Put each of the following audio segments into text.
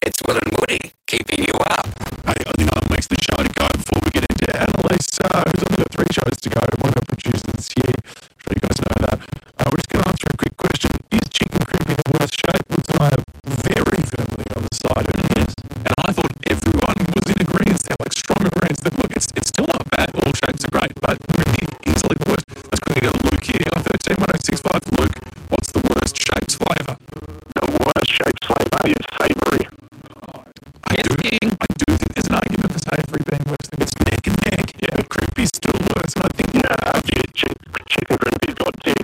It's Will and Woody keeping you up. Hey, I think that makes the show to go before we get into Annalise, who's only got 3 shows to go. One of our producers this year. I'm sure you guys know that. We're just going to answer a quick question. Is chicken crimpy in the worst shape? Looks like very firmly on the side of it. Yes. And I thought everyone was in agreement there, like strong agreement that, look, it's still not bad. All shapes are great, but really easily the worst. Let's quickly get Luke here on 131065. Luke, what's the worst shapes flavour? The worst shaped flavour is savoury. I do think there's an argument for savoury being worse than it's neck and neck. Yeah, but crimpy's still worse, and I think Chicken crimpy's got teeth.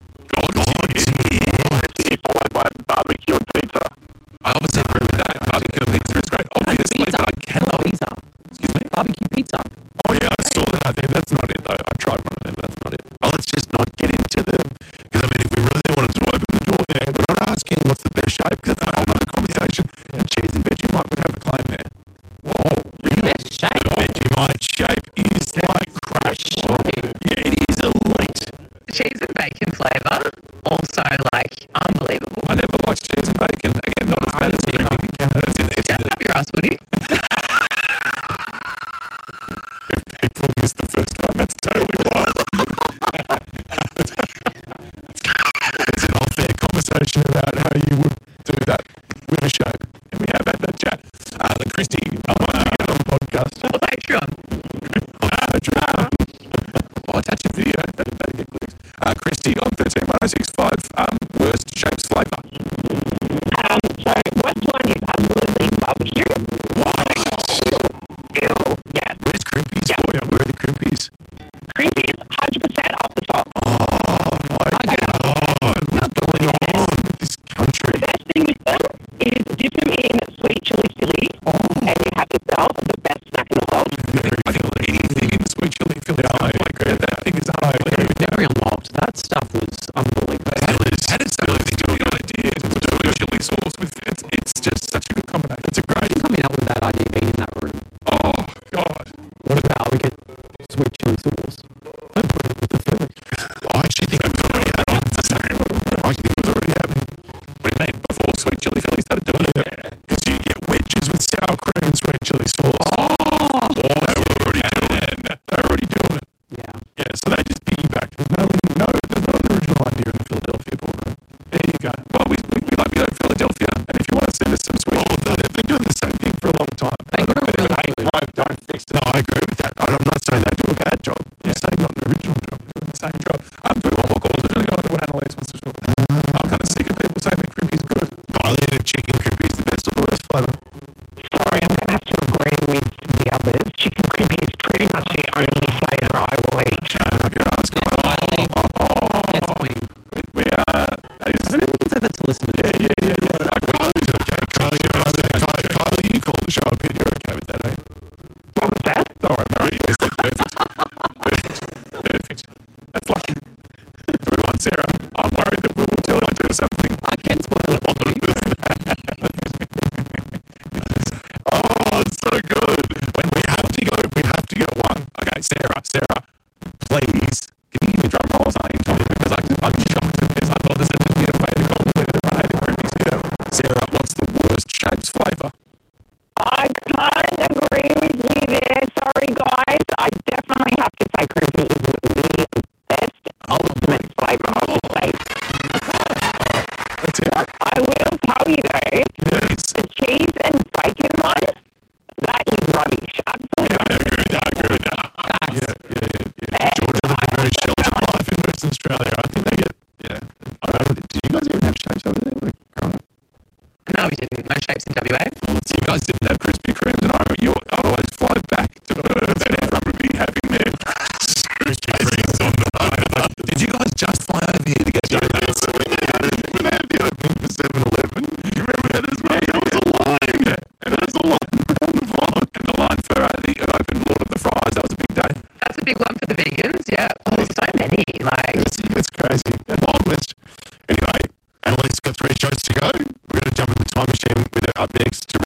teeth Followed by barbecue pizza. I obviously agree with that. Barbecue pizza is great. Obviously, but I cannot. Pizza. Excuse me? Barbecue pizza. Oh yeah, I saw that. I think that's not it though. I tried one of them. That's not it. Oh, let's just not get into them. Because I mean, if we really wanted to open the door there, we're not asking what's the best shape. Because that's a whole other conversation. And cheese and Vegemite would have a claim there. Whoa, really? Best shape. Vegemite shape is like crash. Yeah, it is elite. Cheese and bacon flavour, also like unbelievable. I never watched cheese and bacon. Again, not as bad as crimpy. Shut up your ass, Woody. People missed the first one. That's totally wild. It's an unfair conversation about how you would do that with a show. And we have had that chat. Christy, I want to get on the podcast. Or Patreon. I'll attach a video. That'll get clicks. Christy, on 131065, worst shapes flavour. So worst one is absolutely barbecue. What? Ew. Yeah. Where's Crimpies for you? Where are the Crimpies? Crimpy is 100% off the top. Oh my God. What's going on with this country? The best thing with them is dip them in sweet chili Philly, and you have yourself the best snack in the world. I think anything in sweet chili Philly. I agree with that. I think it's unbelievable. Very unlocked. That stuff was unbelievable. How does that really do the idea to do a chili sauce with it's just such a good combination. It's a great Coming up with that idea being in that room. oh God. What about we get sweet chili sauce? And put it with the Philly. I actually think it was already happening. I think it was already happening. What do you mean? Before sweet chili Philly started doing it? Because you get wedges with sour cream and sweet chili sauce. They were already doing it. They were already doing it. Yeah. Yeah, so they just piggyback. There's not an original idea in the Philadelphia boardroom. There you go. Well, we love you, Philadelphia. And if you want to send us some sweet, they've been doing the same thing for a long time. They got a really Don't fix it. No, I agree with that. I'm not saying they do a bad job. I'm saying not an original job. They're doing the same job. I'm doing one more call. There's really going to what Annalise wants to talk about. I'm kind of sick of people saying that crimpy's good. I think chicken crimpy is the best or the worst flavour. Sorry, I'm going to have to agree with the others. Chicken crimpy is pretty much the only flavour I will eat. That's queen. We are. Doesn't anyone say that to listeners? Yeah. Kylie, you call the show up here. You're okay with that, eh? What was that? Don't worry, Murray. It's like perfect. That's lucky. Everyone, Sarah, I'm worried that we will tell you to do something. I can spoil it. Oh, it's so good. When we have to go one. Okay, Sarah, please. Can you give me drum roll or something? Because I'm shocked at this. I thought this would be a way to go with the Crimpy's here. Sarah, what's the worst shapes flavour? I can't agree with you there. Sorry, guys. I definitely have to say crimpy is the best ultimate flavour of the space. That's it. I will tell you though, Yes. the cheese and bacon one, that is rubbish. Absolutely. I agree with that. Yeah. Georgia lived a very sheltered life in Western Australia. I think they get, I don't know, did you guys even have shapes over there? Like, growing up? No, we didn't. No shapes in WA. Well, you guys didn't have Krispy Kremes, and I'd always fly back to Perth, and everyone would be having their Krispy Kremes on the way. Did you guys just fly over here to get donuts? When they had the opening for 7-Eleven, you remember that as well? There was a line. And there was a line around the block, and the line for the open Lord of the Fries. That was a big day. That's a big one for the vegans. Yeah. Oh, there's so many. Like, It's crazy. Wild West. Anyway, Annalise got 3 shows to go. We're going to jump in the time machine with her up next to